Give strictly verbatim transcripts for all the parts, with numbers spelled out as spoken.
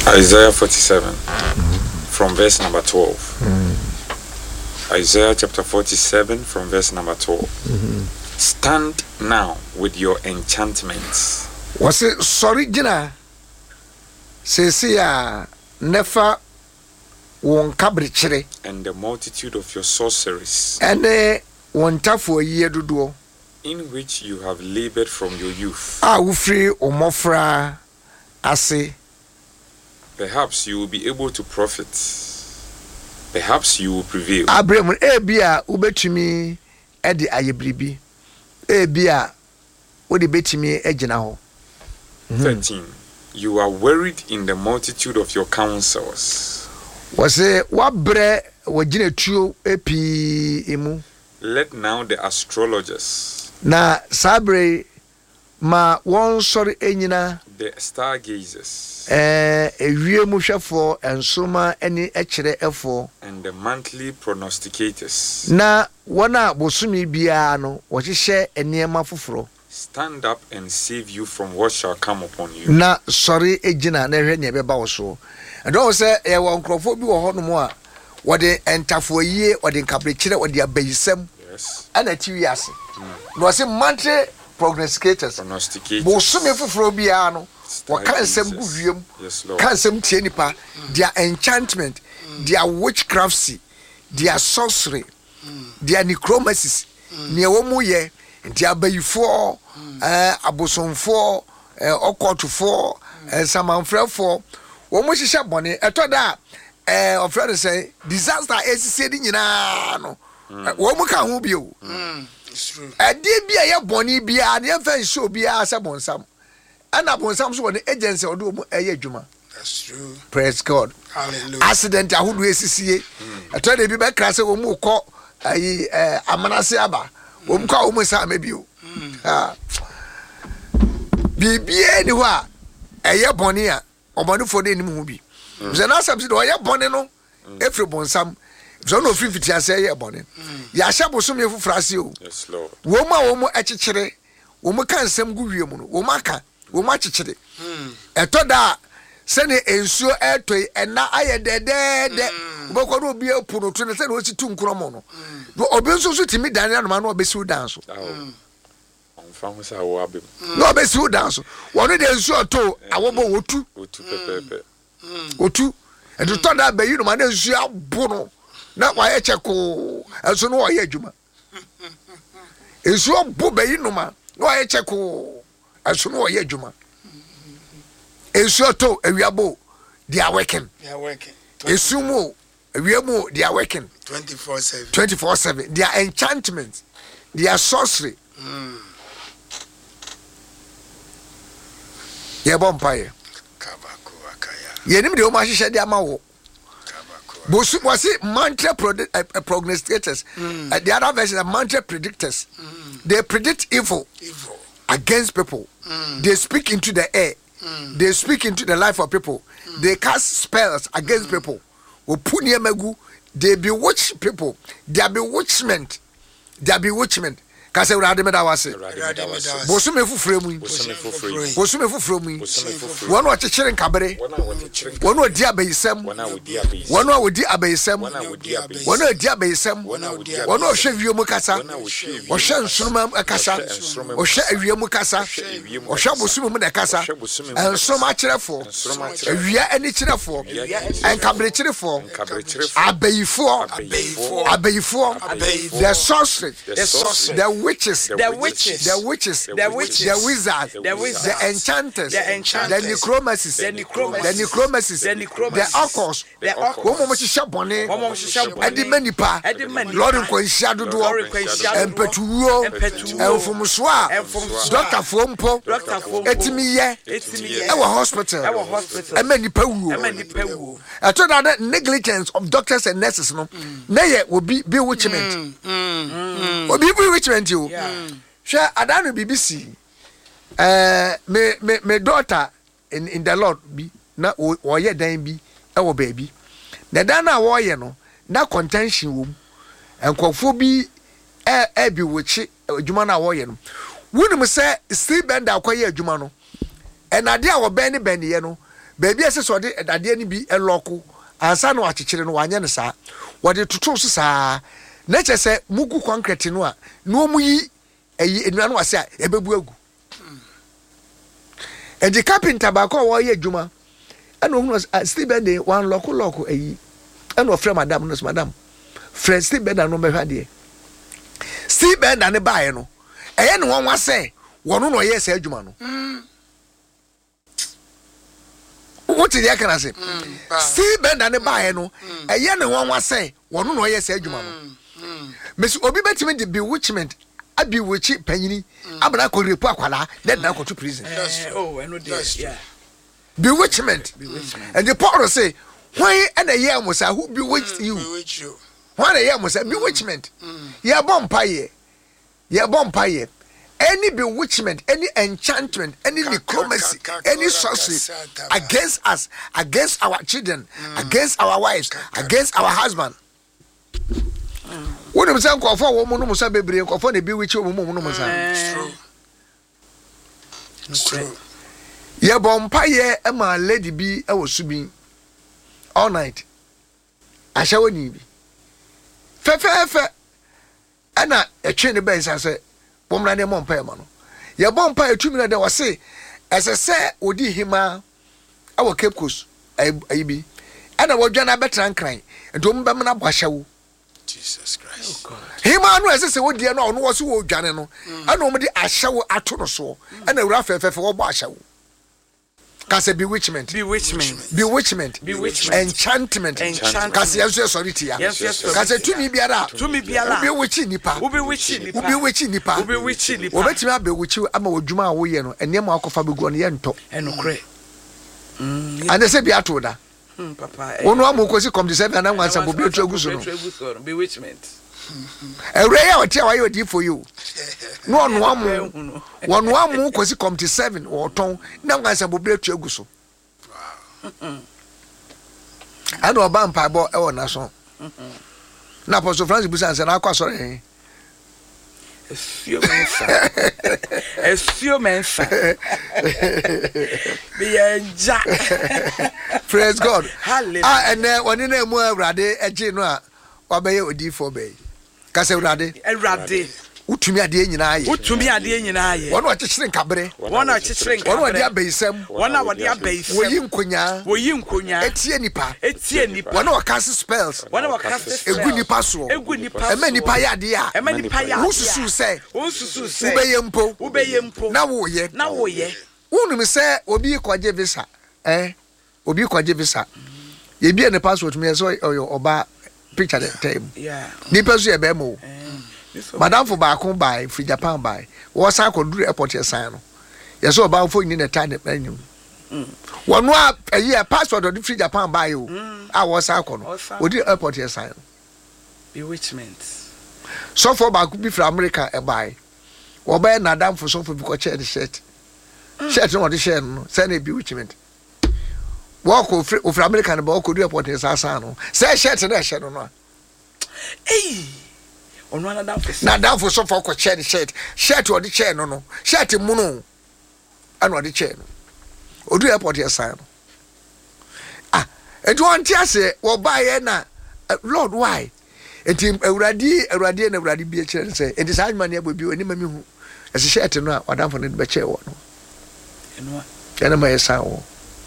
Isaiah forty-seven, mm-hmm. from verse number twelve. Mm-hmm. Isaiah chapter forty-seven, from verse number twelve. Mm-hmm. Stand now with your enchantments. Was it sorry, Gina? Say, ya never won cabrichere. And the multitude of your sorceries. And they want for a year to do. In which you have labored from your youth. Ah, ufri omofra ase. Perhaps you will be able to profit. Perhaps you will prevail. Abraham, ebia ubetumi edi ayebribi. Ebia odi betumi ejina ho. thirteen. You are worried in the multitude of your counsels. Was it wabre wajine tuo epi emu? Let now the astrologers. Na sabre ma won sorry enyina. The stargazers. Eh ewiemu hwefo ensoma eni ekire efo. And the monthly prognosticators. Na wona bosumi bia no wo hihye eniema foforo. Stand up and save you from what shall come upon you. Na sorry ejina na hwe ne beba wo so. And don't say e won krofo bi wo hono mo a wo de entafo yie wo de nkabrekire wo de abayisam. Yes. And a T V ase. No was a monthly prognosticators. Prognosticators. Bosumi foforo bia no. What can some good wiem? Yes, Lord. Can some tienipa? Their enchantment, their witchcraftsy, their sorcery, their necromancies. Near womu ye, their bayfo, uh, abosonfo, uh, okotufo, and some unfrefo. Womu shisha bonnet, a toda, uh, of friends say, disaster is said in no. Womu can who be you. It's true. A dear be a bonny be a near fan show be a sabon some. And upon some sort of agency or do a juma. That's true. Praise God. Hallelujah. Accident, I would do see. I told you back class or more call a Amanasiaba. Whom call almost maybe you. Be anywhere a year bonia or money for the movie. There's an answer to a year bonino. Every bon some. So no fifty I say a bonnet. Yashabu sumi for Frasio. Yes, Lord. Woma womo etchere. Womo can some good woman. Womaka. Wo ma chichire mm eto da se ne ensuo etoi ena aye de de de ubekwa no obi apuno to ne se ne o situ nkromo no no obi nso so timi dan na no obesi u dan so on fa ho sa wo abem no obesi u dan so wonu de ensuo to awobo wotu wotu pepepe wotu eto to da ba yi no ma na ensuo abo no na wa ye cheko enso no wa ye adwuma ensuo bo ba yi no ma na wa ye cheko as no ye juma ensuoto awiabo they are working they are working esumo awiamo they are working twenty-four seven twenty-four seven their enchantment their sorcery mm ye bompaye kabako akaya ye nim de o ma hihye de amawo bosu was it mantra prognosticators mm. uh, the other version are mantra predictors mm. they predict evil evil against people. Mm. They speak into the air. Mm. They speak into the life of people. Mm. They cast spells against mm. people. They bewitch people. They are bewitchment. They are bewitchment. Kase urade me da wase. Bosu me fufure mu. Bosu me fufure mu. Wonu o chechire nkabere. Wonu odi abayisem. Wonu odi abayisem. Wonu odi abayisem. Wonu o hwe wiemu kasa. O hwe nsuruma kasa. O hwe awiemu kasa. O hwe bosu mu na kasa. Ensoma kirefo. Awia ani kirefo. Enkabere kirefo. Abayifo. Abayifo. The sorcery. The witches, the witches, the witches, the witches, the wizards, the wizards, the enchanters, the enchanters, the necromancists, the necromancists, the necromancists, the necromancists, the occults, the occults. Woman was shabone, woman was shabone, Eddie Manipa, Eddie Manipa, Lord in Quenchado, and Petuo, and from Swa, Doctor Fompo, Doctor Fompo, Etimiye, Etimiye, our hospital, our hospital, and many Pewu, and many Pewu. I told her that negligence of doctors and nurses, no, nay, will be bewitchment, will be bewitchment, you. Sure, I don't B B C. Uh, me me me daughter in in the Lord be na o ye dan bi e wo baby. Na dan na wo ye no na contention wo enkofo bi e e bi wo chi adwuma na wo ye no. Wunu me say Steve Bender akoye adwuma no. E na de a wo ben ne ben ye no baby ese so de dade ni bi eloko ansa no akyekyere no wanye ne saa wode toto so saa na kyese mugu concrete no a no mu yi eyi enua no wase a ebebu agu e di carpenter ba ko wo ye adwuma ana ohunu still bend dey one lock lock eyi ana ofre madam no madam friend still bend no be hade still bend na ne bae no eye ne won wase wono no ye sa adwuma no what did you can say still bend na ne bae no eye ne won wase wono no ye sa adwuma no Miss Obi betimi the bewitchment abi wichi panyini abana ko repo akwala then na ko to prison. Oh, I know this. Yeah. Bewitchment. And the Paul say, why and a year was who bewitched you? Why a year was a bewitchment? Ya bompaye. Ya bompaye. Any bewitchment, any enchantment, any necromancy, any sorcery against us, against our children, against our wives, against our husband. When I'm saying, for woman, no say bebre, for the bewitch woman, no say. It's true. It's true. Ya bompaye e ma lady bi e wo subi all night. Asha woni bi. Fe fe fe. Ana e twe ne ben say bomra ne bompaye ma no. Ya bompaye tumi na de wo se ese se odi hima e wo Cape Coast ayi bi. Ana wo dwana betran kran. Ntom be mna bwahyawo. Jesus Christ. Oh God. Hima no ese se wodi e no no wo se wo dwane no. Ana o mde ahyawo ato no so. Ana wura fe fe fe wo bo ahyawo. Kase bewitchment. Bewitchment. Bewitchment. Bewitchment. Enchantment. Enchantment. Kase yenso sorry tia. Yes, yes. Kase tumi biara. Tumi biara. Bewitchi nipa. Ubewitchi nipa. Ubewitchi nipa. Ubewitchi nipa. Obetimi abewitchi ama odwuma a wo ye no ene ma akofa begu no ye nto. Enokre. Mm. Ande se bi ato da. Hmm papa. Ono amokosi come December na nwansa bo betu aguso no. Bewitchment. Ewre ya otia wa ye odi for you. No ono amu. Wono amu kosi come seven o ton na nwansa bo betu aguso. Ano ba mpa bo e wona so. Na Apostle Francis Busan se na akwa sore hen. Esio mensa. Esio mensa. Be enja. Praise God. Hallelujah. Ah and then one na mu awrade eje no a wabeye odi for be. Ka se awrade. Awrade. Utumi ade nyina aye. Utumi ade nyina aye. Wono akyekyere nkabere. Wono akyekyere nkabere. Wono ade abayisam. Wono wade abayisam. Woyi nkonya. Woyi nkonya. Etie nipa. Etie nipa. Wono wakase spells. Wono wakase spells. Egu nipa so. Egu nipa so. Ema nipa ya ade a. Ema nipa ya ade. Ususu se. Ususu se. Ubeye mpo. Ubeye mpo. Na wo ye. Na wo ye. Wonu se obi kwaje visa. Eh. Obi kwaje visa. Ye bi ne passport me so oba picture the time. Yeah. Nipa so ye be mo. Madam for baako by free Japan by. Wo sa ko duru airport ye sign no. Ye so oba fo ni na time na Wono a ayi passport of free Japan by o. A wo sa ko no. Odi airport ye sign. Bewitchment. So for baako bi from America e buy. Wo buy na dam for so for bi ko check the shirt. Shirt no the shirt no. Say na bewitchment. Walk of free America na ba ko do airport ye sign no. Say shirt na shirt no. Hey. On one down for na down for so for ko chair shirt shirt or the chair no no shirt mu no and or the chair no odu airport here sign no ah e do anti ase wo buy na Lord why enti awurade awurade na awurade bi e kire say enti sa man ya bobi oni mami hu ese shirt no a wadan for no be chair wo no eno ena ma yesa wo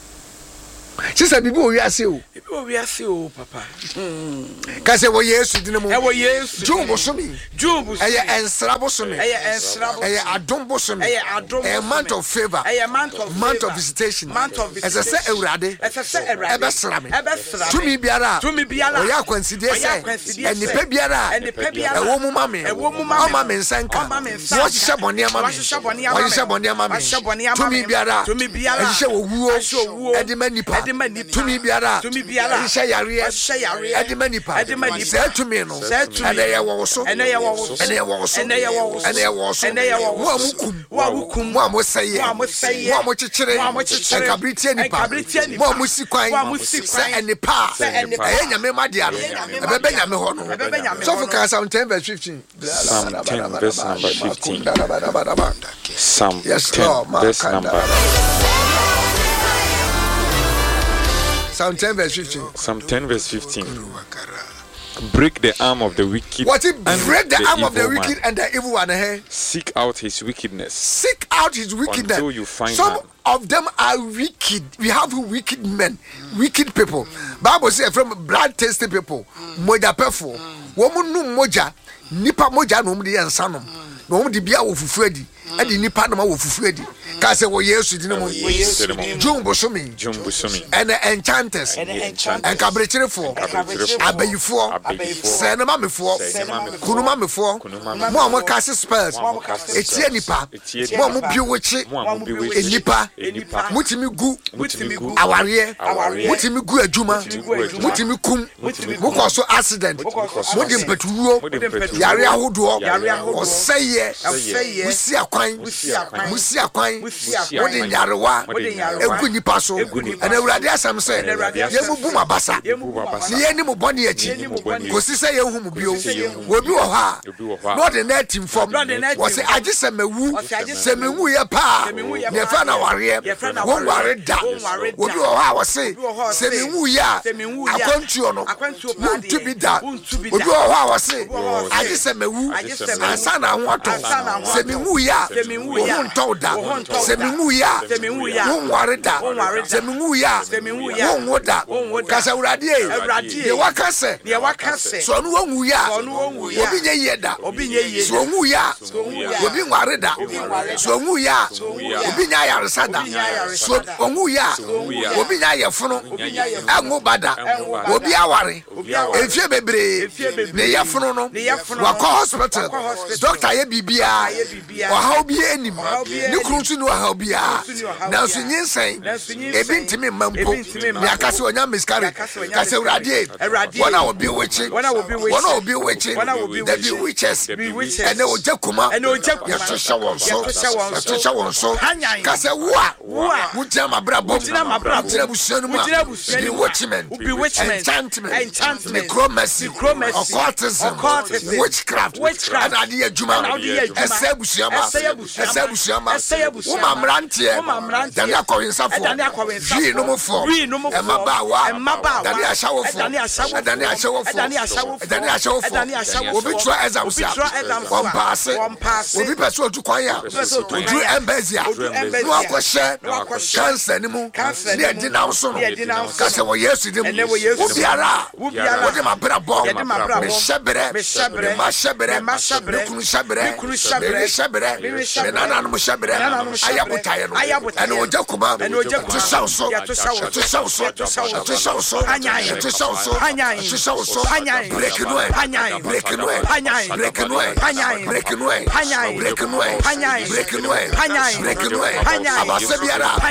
Sisa bibi o wiase o. Bibi o wiase o papa. Ka se wo Yesu dine mo. E wo Yesu. Jumbo somi. Jumbo somi. Eye ensrabo somi. Eye ensrabo. Eye adombo somi. Eye adombo. A month of favor. Eye month of month of visitation. Month of visitation. Ese se ewrade. Ese se ewrade. Ebe srame. Ebe srame. Tumi biara. Tumi biara. Oya kwansidie se. Enipe biara. Enipe biara. Ewo mu mame. Ewo mu mame. O mame nsanka. O mame nsanka. Wo hye bone ama me. Wo hye bone ama me. Wo hye bone ama me. Wo hye bone ama me. Tumi biara. Tumi biara. Ehye owuo. Ehye owuo. Edima nipa. Edima nipa. Tumi biara. Tumi biara. Ehye yare. Ehye yare. Edima nipa. Edima nipa. Se tumi no. Se tumi. Ene ye wo so. Ene ye wo so. Ene ye wo so. Ene ye wo so. Ene ye wo so. Ene ye wo Wo amukum. Wo amukum. Wo amuseye. Wo amuseye. Wo amuchichire. Wo amuchichire. Enkabritie nipa. Enkabritie nipa. Wo amusikwan. Wo amusikwan. Se enipa. Se enipa. Eye nyame madia no. Ebebe nyame ho no. Ebebe nyame So ho for no. Psalm ten verse fifteen. Psalm ten verse number fifteen. Psalm Yes, ten Lord. verse number Psalm ten verse fifteen. Psalm ten verse fifteen. Break the arm of the wicked. What it break the, the arm of the evil wicked man. and the evil one? Eh? Seek out his wickedness. Seek out his wickedness. Until you find Some her. of them are wicked. We have wicked men, wicked people. Bible says from blood-tasting people, moja pefo. Woman no moja, nipa moja no mudi ansanom. No mudi biya wo fufuedi. Edi nipa no ma wo fufuedi. Ka se wo Yesu di no mo. Jumbo sumi. Jumbo sumi. And the enchanters. And kabrechirefo. Abayifo. Senema mefo. Kunuma mefo. Mo amo cast spells. Etie nipa. Mo amo bi wechi. Enipa. Mutimi gu. Aware. Mutimi gu adwuma. Mutimi kum. Mo koso accident. Mo di mpetuwo. Yare ahodo. Oseye. Musi akwan. Musi akwan. Wo di nyarewa. Egu nipa so. And Awurade asam say, yemu bu mabasa. Ni yeni mo boni echi. Kosi say yehu mu bio. Wo bi wo ha. No the net inform. Wo say aje se mewu. Se mewu ye pa. Ne fa na ware. Wo ware da. Wo bi wo ha wo say se mewu ya. Akwantuo no. Wo tu bi da. Wo bi wo ha wo say aje se mewu. Ansa na ho ato. Se mewu ya. Wo nto da. Se mewu ya. Wo ware da. Se mewu ya. Wo ngoda. Kasa Awurade e. Ye wakase. Ye wakase. So no wonwu ya. Obi nye yeda. So onwu ya. Obi nware da. So onwu ya. Obi nya yaresa da. So onwu ya. Obi nya yefunu. Anwu bada. Obi aware. Efie bebre. Ne yefunu no. Wakọ hospital. Doctor ye bibia. Oha obi enim. Ni kruntu no oha obi a. Na so nyinsen. Ebi ntimi mampo. Me akase onya miskare. Kase Awurade. Wona obi wechi. Wona obi wechi. The bewitches. And they will just come out. And they will just come out. Yes, show on so. Yes, show on so. Kase wa. Mutia mabra bom. Mutia busenu ma. Bewitchment. Enchantment. Enchantment. Necromancy. Occultism. Witchcraft. And adi ejuma. Ese busiama. Ese busiama. Uma mrantie. Dani akoyinsafo. Vi no mo fo. Emabawa. Dani ashawofo. Dani ashawofo. Dani ashawofo. Obi try exam sia. One pass. Obi person oju kwan ya. Oju embezia. No akwhye. Cancer ni mu. Ne di na so no. Ka se wo Yesu di mu. Obiara. Odi mabra bom. Me shebere. Me ma shebere. Me kunu shebere. Me shebere. Me nana no shebere. Ayabutaye no. Ene oja kuma. To shout so. To shout so. To shout so. Anya. To shout so. Anya. To shout so. Anya. Break no. Anya. Break no. Anya. Break no. Anya. Break no. Anya. Break no. Anya. Break no. Anya. Break no. Anya. Abasebiara.